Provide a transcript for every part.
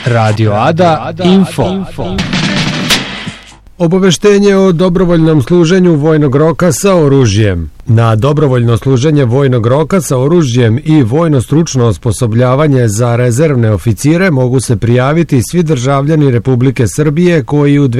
Radio Ada Info. Obaveštenje o dobrovoljnom služenju vojnog roka sa oružjem. Na dobrovoljno služenje vojnog roka sa oružjem i vojno stručno osposobljavanje za rezervne oficire mogu se prijaviti svi državljani Republike Srbije koji u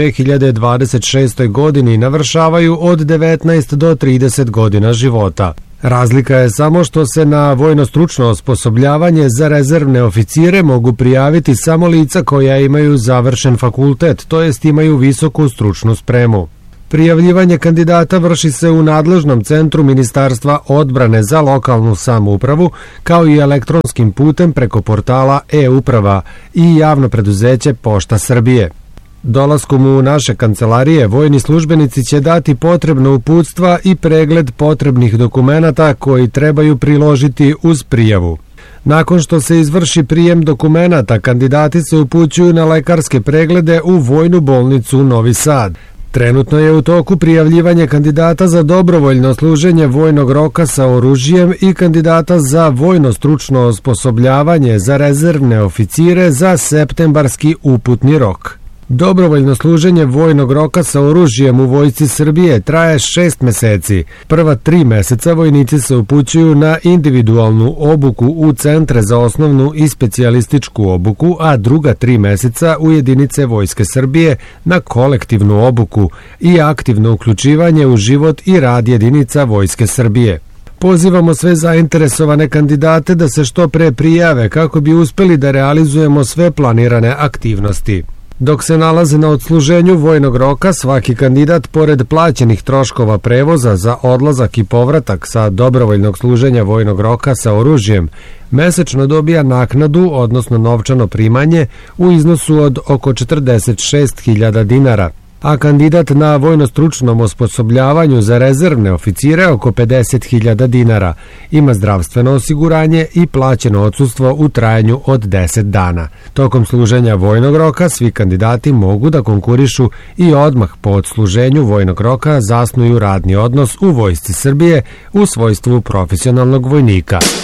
2026. godini navršavaju od 19 do 30 godina života. Razlika je samo što se na vojno stručno osposobljavanje za rezervne oficire mogu prijaviti samo lica koja imaju završen fakultet, to jest imaju visoku stručnu spremu. Prijavljivanje kandidata vrši se u nadležnom centru Ministarstva odbrane za lokalnu samoupravu, kao i elektronskim putem preko portala e-uprava i javno preduzeće Pošta Srbije. Dolaskom u naše kancelarije, vojni službenici će dati potrebna uputstva i pregled potrebnih dokumenata koji trebaju priložiti uz prijavu. Nakon što se izvrši prijem dokumenata, kandidati se upućuju na lekarske preglede u Vojnu bolnicu Novi Sad. Trenutno je u toku prijavljivanje kandidata za dobrovoljno služenje vojnog roka sa oružjem i kandidata za vojno stručno osposobljavanje za rezervne oficire za septembarski uputni rok. Dobrovoljno služenje vojnog roka sa oružjem u Vojsci Srbije traje 6 meseci. Prva 3 meseca vojnici se upućuju na individualnu obuku u centre za osnovnu i specijalističku obuku, a druga 3 meseca u jedinice Vojske Srbije na kolektivnu obuku i aktivno uključivanje u život i rad jedinica Vojske Srbije. Pozivamo sve zainteresovane kandidate da se što pre prijave kako bi uspeli da realizujemo sve planirane aktivnosti. Dok se nalaze na odsluženju vojnog roka, svaki kandidat, pored plaćenih troškova prevoza za odlazak i povratak sa dobrovoljnog služenja vojnog roka sa oružjem, mesečno dobija naknadu, odnosno novčano primanje, u iznosu od oko 46.000 dinara, a kandidat na vojno-stručnom osposobljavanju za rezervne oficire oko 50.000 dinara, ima zdravstveno osiguranje i plaćeno odsustvo u trajanju od 10 dana. Tokom služenja vojnog roka svi kandidati mogu da konkurišu i odmah po odsluženju vojnog roka zasnuju radni odnos u Vojsci Srbije u svojstvu profesionalnog vojnika.